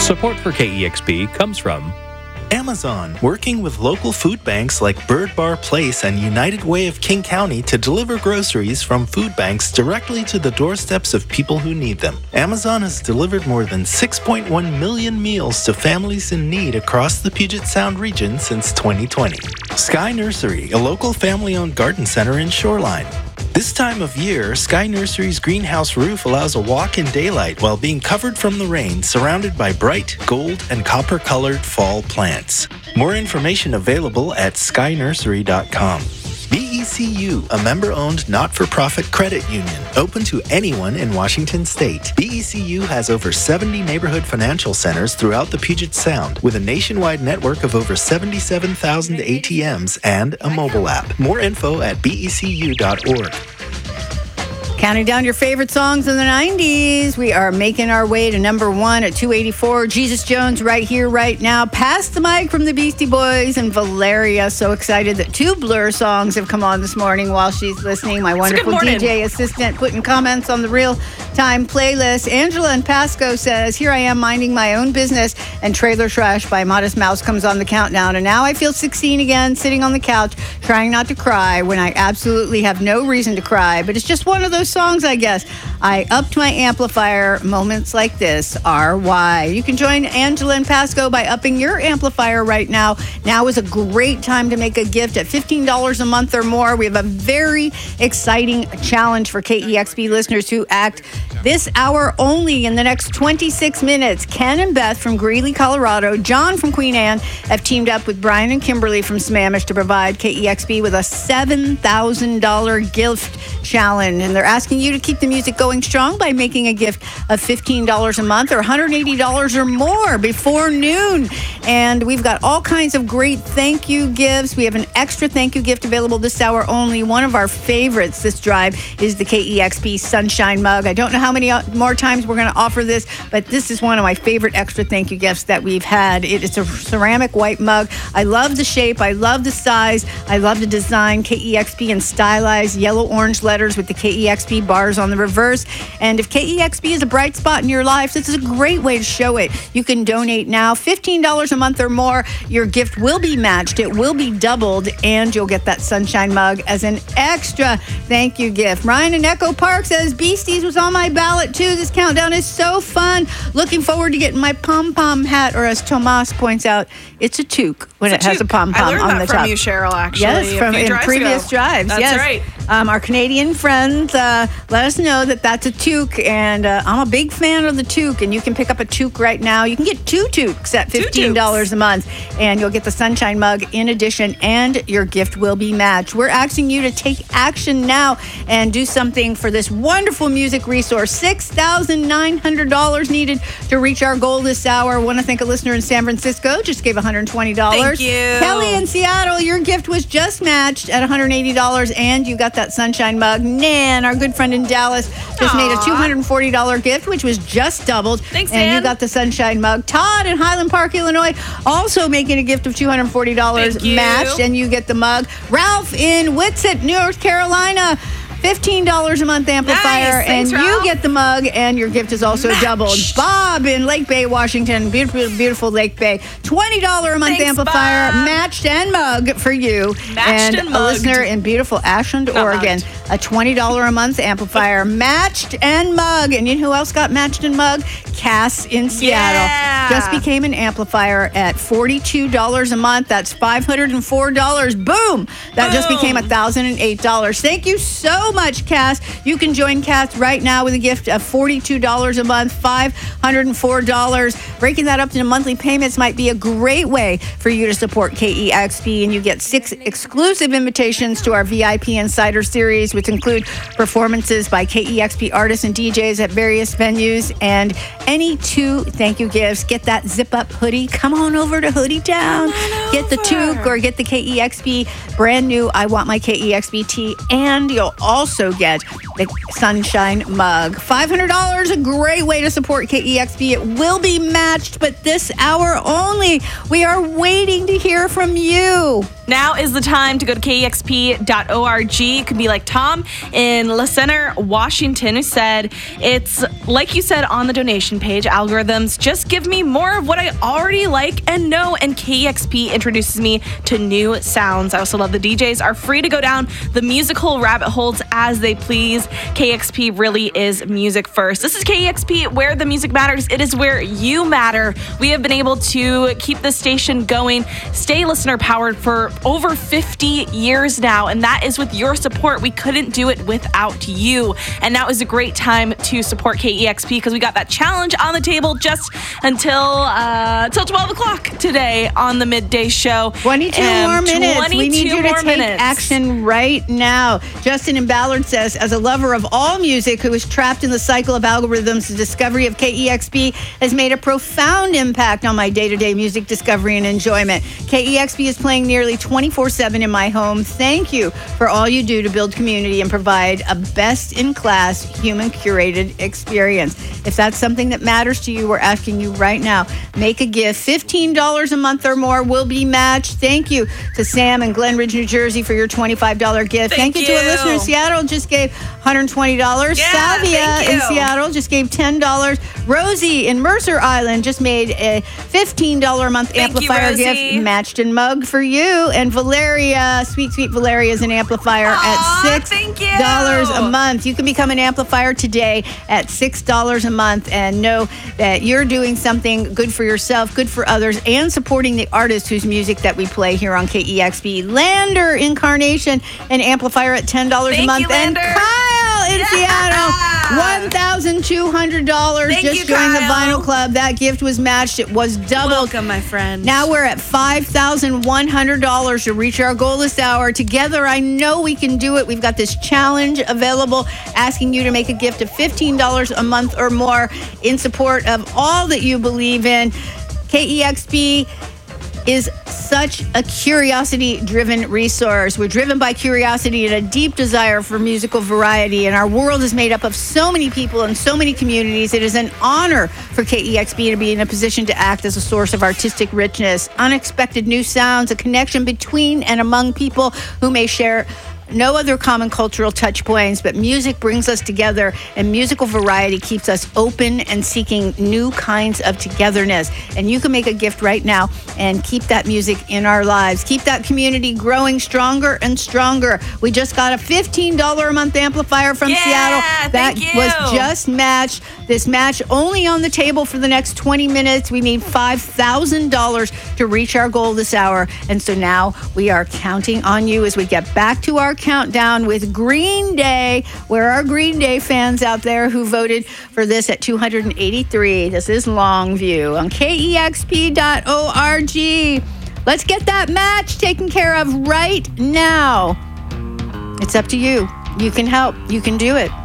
Support for KEXP comes from Amazon, working with local food banks like Bird Bar Place and United Way of King County to deliver groceries from food banks directly to the doorsteps of people who need them. Amazon has delivered more than 6.1 million meals to families in need across the Puget Sound region since 2020. Sky Nursery, a local family-owned garden center in Shoreline. This time of year, Sky Nursery's greenhouse roof allows a walk in daylight while being covered from the rain, surrounded by bright gold and copper-colored fall plants. More information available at skynursery.com. BECU, a member-owned not-for-profit credit union, open to anyone in Washington State. BECU has over 70 neighborhood financial centers throughout the Puget Sound, with a nationwide network of over 77,000 ATMs and a mobile app. More info at becu.org. Counting down your favorite songs in the 90s. We are making our way to number 1 at 284. Jesus Jones, Right Here, Right Now. Pass the mic from the Beastie Boys and Valeria. So excited that 2 Blur songs have come on this morning while she's listening. My wonderful DJ assistant putting comments on the real-time playlist. Angela and Pasco says, here I am minding my own business, and Trailer Trash by Modest Mouse comes on the countdown. And now I feel 16 again, sitting on the couch, trying not to cry when I absolutely have no reason to cry. But it's just one of those songs, I guess. I upped my amplifier. Moments like this are why. You can join Angela and Pasco by upping your amplifier right now. Now is a great time to make a gift at $15 a month or more. We have a very exciting challenge for KEXP listeners who act this hour only in the next 26 minutes. Ken and Beth from Greeley, Colorado, John from Queen Anne have teamed up with Brian and Kimberly from Sammamish to provide KEXP with a $7,000 gift challenge. And they're asking you to keep the music going strong by making a gift of $15 a month or $180 or more before noon. And we've got all kinds of great thank you gifts. We have an extra thank you gift available this hour only. One of our favorites this drive is the KEXP Sunshine Mug. I don't know how many more times we're going to offer this, but this is one of my favorite extra thank you gifts that we've had. It's a ceramic white mug. I love the shape. I love the size. I love the design. KEXP in stylized yellow-orange letters with the KEXP bars on the reverse. And if KEXP is a bright spot in your life, this is a great way to show it. You can donate now, $15 a month or more. Your gift will be matched. It will be doubled, and you'll get that Sunshine Mug as an extra thank you gift. Ryan in Echo Park says, Beasties was on my ballot too. This countdown is so fun. Looking forward to getting my pom-pom hat, or as Tomas points out, it's a toque when it has a pom-pom on the top. I learned that from you, Cheryl, actually. Yes, from in previous drives. That's right. Our Canadian friends let us know that that's a toque, and I'm a big fan of the toque, and you can pick up a toque right now. You can get 2 toques at $15 a month, and you'll get the Sunshine Mug in addition, and your gift will be matched. We're asking you to take action now and do something for this wonderful music resource. $6,900 needed to reach our goal this hour. I want to thank a listener in San Francisco, just gave $120. Thank you. Kelly in Seattle, your gift was just matched at $180, and you got that Sunshine Mug. Nan, our good friend in Dallas, just made a $240 gift, which was just doubled. Thanks, and Dan. you got the Sunshine Mug. Todd in Highland Park, Illinois, also making a gift of $240 matched, and you get the mug. Ralph in Whitsett, North Carolina, $15 a month amplifier, nice. Thanks, and Ralph. you get the mug, and your gift is also doubled. Bob in Lake Bay, Washington, beautiful Lake Bay, $20 a month Thanks, amplifier, Bob. matched and mug for you. Matched and a mugged. listener in beautiful Ashland, Oregon, a $20 a month amplifier, matched and mug. And you know who else got matched and mug? Cass in Seattle. Yeah. Just became an amplifier at $42 a month. That's $504. Boom! That just became $1,008. Thank you so much, Cass. You can join Cass right now with a gift of $42 a month, $504. Breaking that up into monthly payments might be a great way for you to support KEXP, and you get 6 exclusive invitations to our VIP Insider Series, which include performances by KEXP artists and DJs at various venues, and any 2 thank you gifts. Get that zip-up hoodie. Come on over to Hoodie Town. Get the toque or get the KEXP brand new I Want My KEXP tee, and you'll also get the Sunshine Mug. $500, a great way to support KEXP. It will be matched, but this hour only. We are waiting to hear from you. Now is the time to go to KEXP.org. It could be like Tom in La Center, Washington, who said, it's like you said on the donation page, algorithms just give me more of what I already like and know, and KEXP introduces me to new sounds. I also love the DJs are free to go down the musical rabbit holes as they please. KEXP really is music first. This is KEXP, where the music matters. It is where you matter. We have been able to keep this station going, stay listener powered for over 50 years now, and that is with your support. We couldn't do it without you. And now is a great time to support KEXP because we got that challenge on the table just until 12 o'clock today on the midday show. 22 more minutes. We need you to take action right now. Justin in Ballard says, as a lover of all music who is trapped in the cycle of algorithms, the discovery of KEXP has made a profound impact on my day-to-day music discovery and enjoyment. KEXP is playing nearly 24/7 in my home. Thank you for all you do to build community and provide a best-in-class, human-curated experience. If that's something that matters to you, we're asking you right now, make a gift. $15 a month or more will be matched. Thank you to Sam in Glen Ridge, New Jersey for your $25 gift. Thank you to a listener in Seattle, just gave $120. Yeah, Salvia in Seattle just gave $10. Rosie in Mercer Island just made a $15 a month amplifier gift, matched in mug for you. And Valeria, sweet Valeria, is an amplifier at $6 a month. You can become an amplifier today at $6 a month and know that you're doing something good for yourself, good for others, and supporting the artists whose music that we play here on KEXP. Lander Incarnation, an amplifier at $10 a month. And Kyle in Seattle, $1,200. Just joined the Vinyl Club. That gift was matched. It was doubled. Welcome, my friend. Now we're at $5,100 to reach our goal this hour. Together, I know we can do it. We've got this challenge available, asking you to make a gift of $15 a month or more in support of all that you believe in. KEXP is such a curiosity-driven resource. We're driven by curiosity and a deep desire for musical variety, and our world is made up of so many people and so many communities. It is an honor for KEXP to be in a position to act as a source of artistic richness, unexpected new sounds, a connection between and among people who may share no other common cultural touch points, but music brings us together, and musical variety keeps us open and seeking new kinds of togetherness. And you can make a gift right now and keep that music in our lives. Keep that community growing stronger and stronger. We just got a $15 a month amplifier from Seattle. That was just matched. This match only on the table for the next 20 minutes. We need $5,000 to reach our goal this hour. And so now we are counting on you as we get back to our countdown with Green Day. Where are Green Day fans out there who voted for this at 283? This is Longview on KEXP.org. Let's get that match taken care of right now. It's up to you. You can help. You can do it.